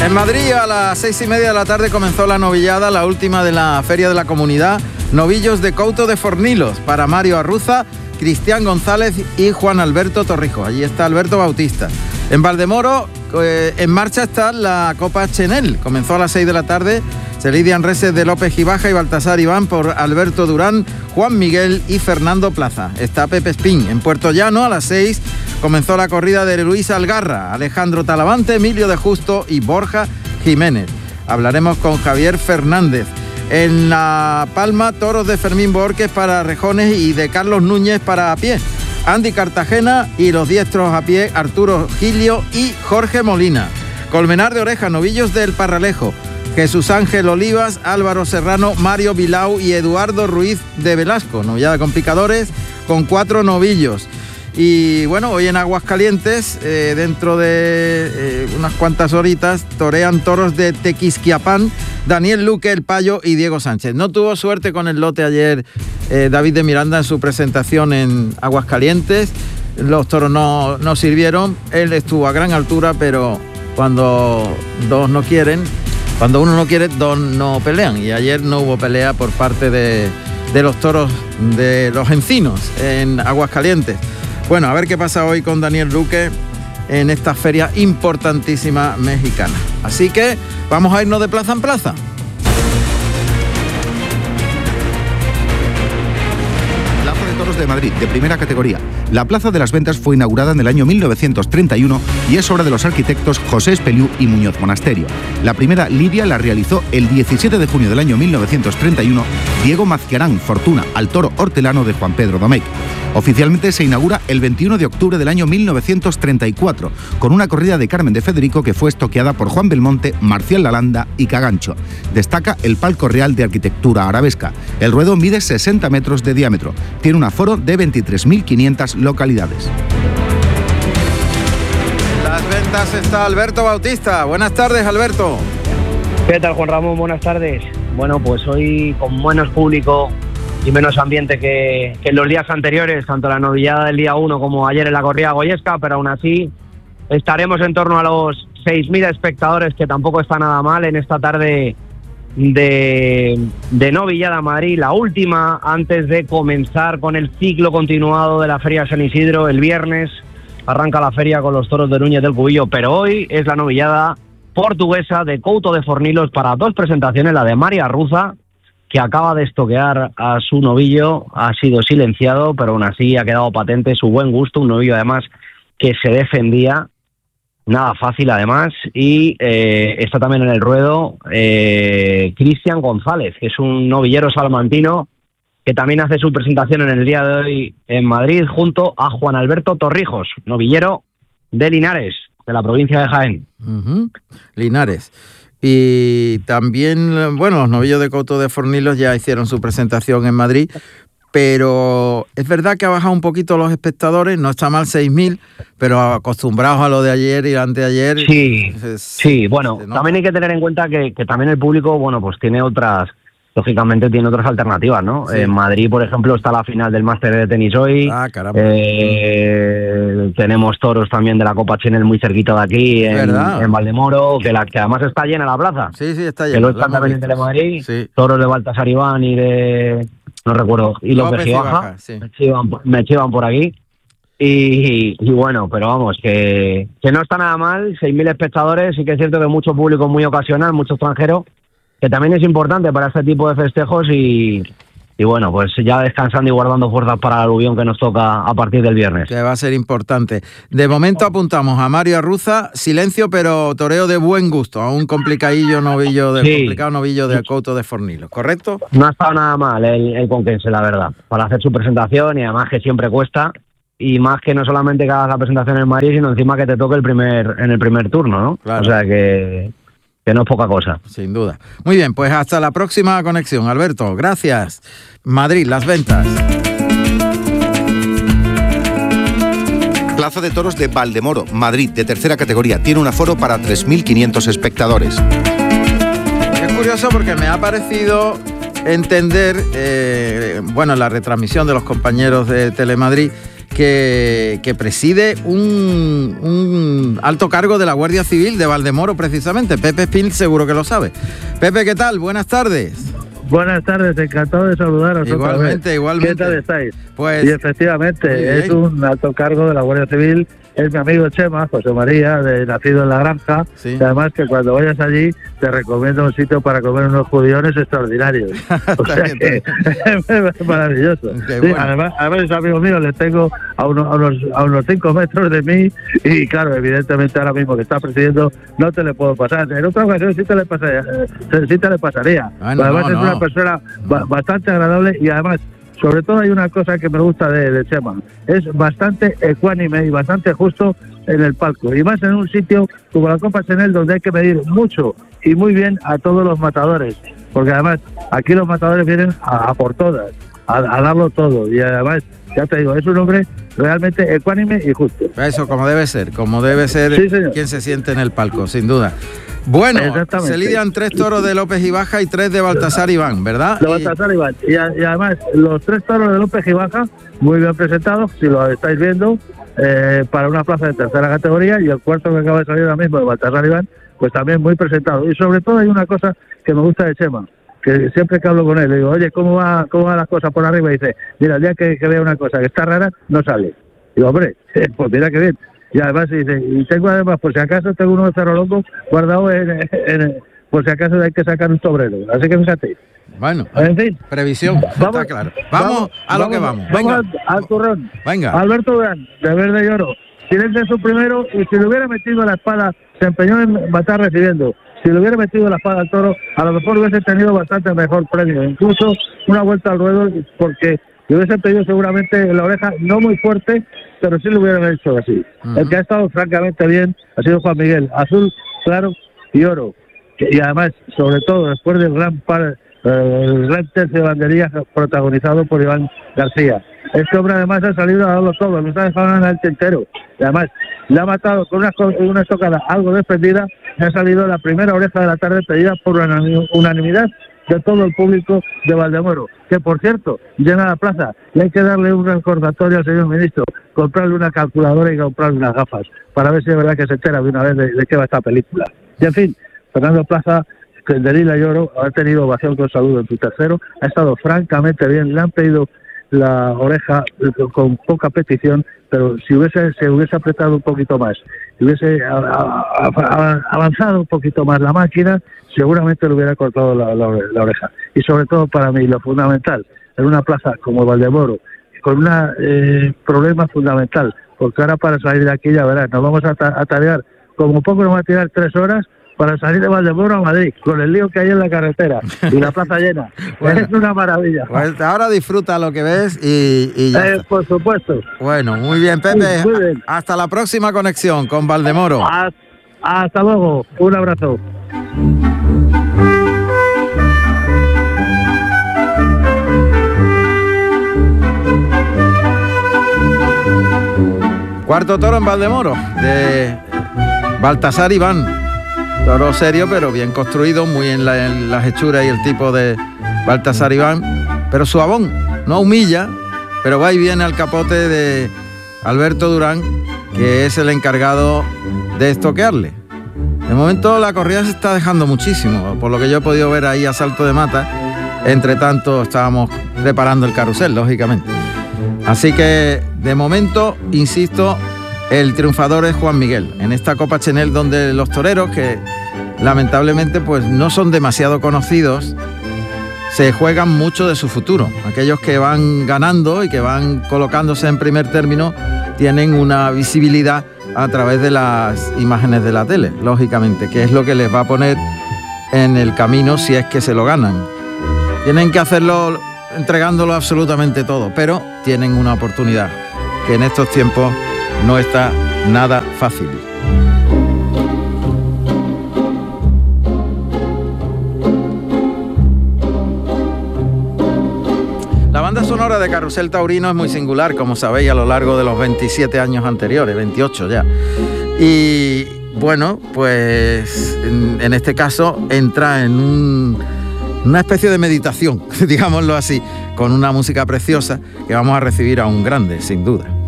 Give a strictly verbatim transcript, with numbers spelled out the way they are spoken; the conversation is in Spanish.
En Madrid a las seis y media de la tarde comenzó la novillada, la última de la Feria de la Comunidad, Novillos de Couto de Fornilos, para Mario Arruza, Cristian González y Juan Alberto Torrijos. Allí está Alberto Bautista. En Valdemoro, eh, en marcha está la Copa Chenel. Comenzó a las seis de la tarde. Se lidian reses de López Gibaja y Baltasar Iván por Alberto Durán, Juan Miguel y Fernando Plaza. Está Pepe Espín. En Puerto Llano a las seis comenzó la corrida de Luis Algarra, Alejandro Talavante, Emilio de Justo y Borja Jiménez. Hablaremos con Javier Fernández. En La Palma, toros de Fermín Borques para rejones y de Carlos Núñez para a pie. Andy Cartagena y los diestros a pie, Arturo Gilio y Jorge Molina. Colmenar de Oreja, novillos del Parralejo, Jesús Ángel Olivas, Álvaro Serrano, Mario Vilau y Eduardo Ruiz de Velasco. Novillada con picadores con cuatro novillos. Y bueno, hoy en Aguascalientes, eh, dentro de eh, unas cuantas horitas, torean toros de Tequisquiapán, Daniel Luque, El Payo y Diego Sánchez. No tuvo suerte con el lote ayer eh, David de Miranda en su presentación en Aguascalientes. Los toros no, no sirvieron. Él estuvo a gran altura, pero cuando dos no quieren, cuando uno no quiere, dos no pelean. Y ayer no hubo pelea por parte de, de los toros de los Encinos en Aguascalientes. Bueno, a ver qué pasa hoy con Daniel Luque en esta feria importantísima mexicana. Así que vamos a irnos de plaza en plaza. Plaza de Toros de Madrid, de primera categoría. La Plaza de las Ventas fue inaugurada en el año mil novecientos treinta y uno y es obra de los arquitectos José Espeliú y Muñoz Monasterio. La primera lidia la realizó el diecisiete de junio del año mil novecientos treinta y uno Diego Mazquiarán Fortuna al toro hortelano de Juan Pedro Domecq. Oficialmente se inaugura el veintiuno de octubre del año mil novecientos treinta y cuatro, con una corrida de Carmen de Federico que fue estoqueada por Juan Belmonte, Marcial Lalanda y Cagancho. Destaca el palco real de arquitectura arabesca. El ruedo mide sesenta metros de diámetro. Tiene un aforo de veintitrés mil quinientas localidades. En las ventas está Alberto Bautista. Buenas tardes, Alberto. ¿Qué tal, Juan Ramón? Buenas tardes. Bueno, pues hoy con menos público y menos ambiente que, que en los días anteriores, tanto la novillada del día uno como ayer en la corrida goyesca, pero aún así estaremos en torno a los seis mil espectadores, que tampoco está nada mal en esta tarde de, de novillada Madrid, la última antes de comenzar con el ciclo continuado de la Feria San Isidro. El viernes arranca la feria con los toros de Núñez del Cubillo, pero hoy es la novillada portuguesa de Couto de Fornilos para dos presentaciones, la de Mario Arruza, que acaba de estoquear a su novillo, ha sido silenciado, pero aún así ha quedado patente su buen gusto, un novillo además que se defendía, nada fácil además, y eh, está también en el ruedo eh, Cristian González, que es un novillero salmantino, que también hace su presentación en el día de hoy en Madrid, junto a Juan Alberto Torrijos, novillero de Linares, de la provincia de Jaén. Uh-huh. Linares. Y también, bueno, los novillos de Couto de Fornilos ya hicieron su presentación en Madrid, pero es verdad que ha bajado un poquito los espectadores, no está mal seis mil, pero acostumbrados a lo de ayer y anteayer. Sí, es, sí, bueno, también hay que tener en cuenta que, que también el público, bueno, pues tiene otras, lógicamente tiene otras alternativas, ¿no? Sí. En Madrid, por ejemplo, está la final del Máster de tenis hoy. Ah, caramba. Eh, tenemos toros también de la Copa Chenel muy cerquita de aquí, en, en Valdemoro, que, la, que además está llena la plaza. Sí, sí, está llena. Que lo están también en Telemadrid. Sí. Toros de Baltasar Iván y de... no recuerdo, y los de Gibaja. Sí. Me chivan, me chivan por aquí. Y, y bueno, pero vamos, que, que no está nada mal, seis mil espectadores, sí que es cierto que mucho público muy ocasional, mucho extranjero, que también es importante para este tipo de festejos y, y bueno, pues ya descansando y guardando fuerzas para el aluvión que nos toca a partir del viernes. Que va a ser importante. De momento apuntamos a Mario Arruza, silencio pero toreo de buen gusto, a un complicadillo novillo, de, sí. complicado novillo de Couto de Fornilos, ¿correcto? No ha estado nada mal el, el conquense, la verdad, para hacer su presentación y además que siempre cuesta, y más que no solamente que hagas la presentación en Madrid, sino encima que te toque el primer en el primer turno, ¿no? Claro. O sea que... que no es poca cosa. Sin duda. Muy bien, pues hasta la próxima conexión, Alberto. Gracias. Madrid, las ventas. Plaza de Toros de Valdemoro, Madrid, de tercera categoría. Tiene un aforo para tres mil quinientos espectadores. Es curioso porque me ha parecido entender, eh, bueno, la retransmisión de los compañeros de Telemadrid, que, que preside un, un alto cargo de la Guardia Civil de Valdemoro, precisamente. Pepe Espín seguro que lo sabe. Pepe, ¿qué tal? Buenas tardes. Buenas tardes, encantado de saludaros. Igualmente, igualmente. ¿Qué tal estáis? Pues, y efectivamente, es un alto cargo de la Guardia Civil, es mi amigo Chema, José María, de, nacido en La Granja, sí. Y además que cuando vayas allí te recomiendo un sitio para comer unos judiones extraordinarios. O sea que es maravilloso. Sí, bueno. además, además, amigos míos, les tengo a unos, a, unos, a unos cinco metros de mí y claro, evidentemente ahora mismo que está presidiendo no te le puedo pasar. En otra ocasión sí te le pasaría. Eh, sí te le pasaría. Ay, no, además no, es no. una persona ba- bastante agradable y además sobre todo hay una cosa que me gusta de, de Chema, es bastante ecuánime y bastante justo en el palco, y más en un sitio como la Copa Chanel donde hay que medir mucho y muy bien a todos los matadores, porque además aquí los matadores vienen a, a por todas, a, a darlo todo, y además, ya te digo, es un hombre realmente ecuánime y justo. Eso, como debe ser, como debe ser Sí, señor. quien se siente en el palco, sin duda. Bueno, se lidian tres toros de López y Baja y tres de Baltasar Iván, ¿verdad? De Baltasar Iván. Y, a- y además, los tres toros de López y Baja, muy bien presentados, si lo estáis viendo, eh, para una plaza de tercera categoría, y el cuarto que acaba de salir ahora mismo de Baltasar Iván, pues también muy presentado. Y sobre todo hay una cosa que me gusta de Chema, que siempre que hablo con él, le digo, oye, ¿cómo va, cómo van las cosas por arriba? Y dice, mira, el día que, que vea una cosa que está rara, no sale. Digo, hombre, pues mira qué bien. Y además dice, y tengo además, por si acaso, tengo uno de Cerro Loco guardado en, en, en- por si acaso hay que sacar un sobrero. Así que fíjate. Bueno, En fin. previsión, Vamos, está claro. Vamos, a lo que vamos. Venga, Vamos al, al turrón. venga. Alberto Durán, de Verde y Oro. Silencio su primero, y si le hubiera metido la espada, se empeñó en matar recibiendo. Si le hubiera metido la espada al toro, a lo mejor hubiese tenido bastante mejor premio. Incluso una vuelta al ruedo, porque le hubiese pedido seguramente en la oreja, no muy fuerte, pero sí lo hubieran hecho así. Uh-huh. El que ha estado francamente bien ha sido Juan Miguel, azul, claro y oro. Y además, sobre todo, después del gran par, eh, el gran tercio de banderillas protagonizado por Iván García. Este hombre además ha salido a darlo todo, no está dejando en el tintero. Y además, le ha matado con una, una estocada algo desprendida, y ha salido la primera oreja de la tarde pedida por unanimidad de todo el público de Valdemoro, que por cierto, llena la plaza, y hay que darle un recordatorio al señor ministro, comprarle una calculadora y comprarle unas gafas, para ver si es verdad que se entera de una vez de, de qué va esta película. Y en fin, Fernando Plaza, que de Lila y Oro, ha tenido ovación con saludo en su tercero, ha estado francamente bien, le han pedido la oreja con poca petición, pero si hubiese se hubiese apretado un poquito más, si hubiese a, a, a, avanzado un poquito más la máquina, seguramente le hubiera cortado la, la, la oreja. Y sobre todo para mí, lo fundamental, en una plaza como Valdemoro, con un eh, problema fundamental, porque ahora para salir de aquí, ya verás, nos vamos a, ta- a tarear, como poco nos va a tirar tres horas, para salir de Valdemoro a Madrid, con el lío que hay en la carretera y la plaza llena. Bueno, es una maravilla. Pues ahora disfruta lo que ves y, y ya Eh, está. por supuesto. Bueno, muy bien, Pepe. Muy bien. Hasta la próxima conexión con Valdemoro. Hasta, hasta luego. Un abrazo. Cuarto toro en Valdemoro, de Baltasar Iván. Toro serio, pero bien construido, muy en, la, en las hechuras y el tipo de Baltasar Iván. Pero suavón, no humilla, pero va y viene al capote de Alberto Durán, que es el encargado de estoquearle. De momento la corrida se está dejando muchísimo, por lo que yo he podido ver ahí a salto de mata. Entre tanto estábamos preparando el carrusel, lógicamente. Así que, de momento, insisto, el triunfador es Juan Miguel, en esta Copa Chanel, donde los toreros, que lamentablemente pues no son demasiado conocidos, se juegan mucho de su futuro. Aquellos que van ganando y que van colocándose en primer término tienen una visibilidad a través de las imágenes de la tele, lógicamente, que es lo que les va a poner en el camino si es que se lo ganan. Tienen que hacerlo entregándolo absolutamente todo, pero tienen una oportunidad que en estos tiempos no está nada fácil. La banda sonora de Carrusel Taurino es muy singular, como sabéis, a lo largo de los veintisiete años anteriores, veintiocho ya. Y bueno, pues en, en este caso entra en un, una especie de meditación, digámoslo así, con una música preciosa que vamos a recibir a un grande, sin duda.